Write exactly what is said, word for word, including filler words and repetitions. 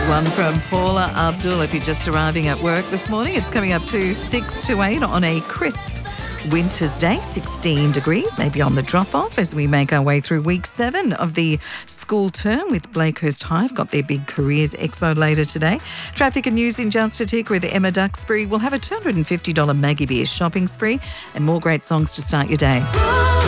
One from Paula Abdul. If you're just arriving at work this morning, it's coming up to six to eight on a crisp winter's day, sixteen degrees, maybe on the drop-off as we make our way through week seven of the school term with Blakehurst High. Got their big Careers Expo later today. Traffic and news in just a tick with Emma Duxbury. We'll have a two hundred fifty dollars Maggie Beer shopping spree and more great songs to start your day.